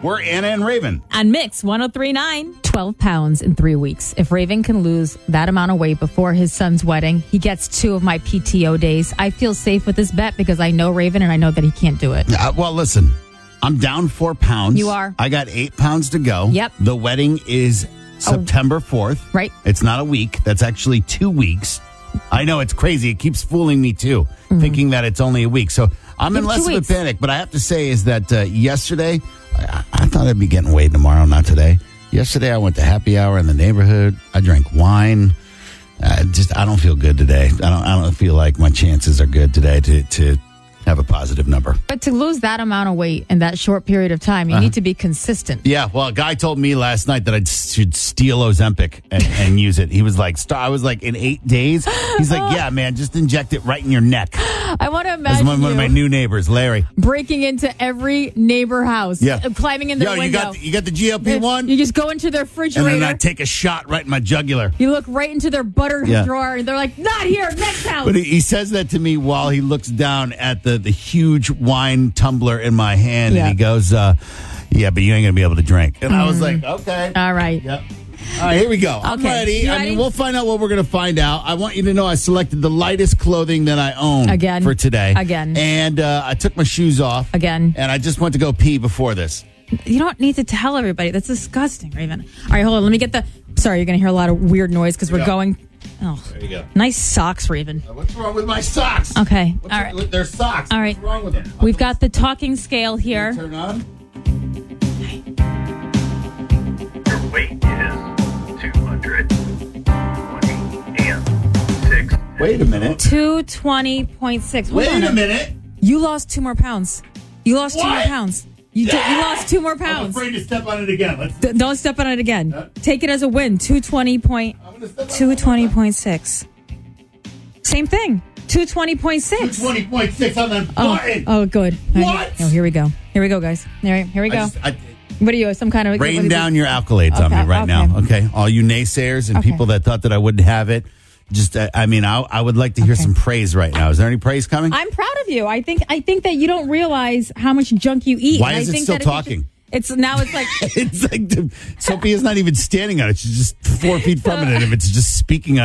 We're Anna and Raven. On Mix 103.9. 12 pounds in 3 weeks. If Raven can lose that amount of weight before his son's wedding, he gets 2 of my PTO days. I feel safe with this bet because I know Raven and I know that he can't do it. Well, listen, I'm down 4 pounds. You are. I got 8 pounds to go. Yep. The wedding is September 4th. Right. It's not a week. That's actually 2 weeks. I know it's crazy. It keeps fooling me too, thinking that it's only a week. So I'm in less of a panic. But I have to say is that yesterday, I thought I'd be getting weighed tomorrow, not today. Yesterday, I went to happy hour in the neighborhood. I drank wine. I don't feel good today. I don't feel like my chances are good today to have a positive number. But to lose that amount of weight in that short period of time, you need to be consistent. Yeah, well, a guy told me last night that I should steal Ozempic and use it. He was like, I was like, in 8 days? He's like, yeah, man, just inject it right in your neck. I want to That's imagine one of my new neighbors, Larry. breaking into every neighbor house, climbing in their window. You got the GLP-1? You just go into their refrigerator. And then I take a shot right in my jugular. You look right into their butter drawer, and they're like, not here, next house. But he says that to me while he looks down at the huge wine tumbler in my hand, and he goes, yeah, but you ain't going to be able to drink. And I was like, okay. All right. Yep. All right, here we go. I'm ready. You I ready? mean, we'll find out what we're going to find out. I want you to know I selected the lightest clothing that I own for today. Again. And I took my shoes off. Again. And I just went to go pee before this. You don't need to tell everybody. That's disgusting, Raven. All right, hold on. Let me get sorry, you're going to hear a lot of weird noise because we're going. Oh, there you go. Nice socks, Raven. What's wrong with my socks? Okay. All right. They're socks. All right. What's wrong with them? We've got the talking scale here. Turn on. Your weight is 226. Wait a minute. 220.6. Wait a minute. You lost 2 more pounds. You lost 2 more What? pounds. You lost 2 more I'm pounds. afraid to step on it again. Don't step on it again. Take it as a win. 220.6. Same thing. 220.6. 220.6 on that button. Oh, good. What? Oh, here we go. Here we go, guys. All right, here we go. What are you? Some kind of Rain down your accolades on me right now. Okay, all you naysayers and people that thought that I wouldn't have it. Just, I would like to hear some praise right now. Is there any praise coming? I'm proud of you. I think that you don't realize how much junk you eat. Why is it still talking? It's like it's like Sophia's not even standing on it. She's just 4 feet from it, and if it's just speaking on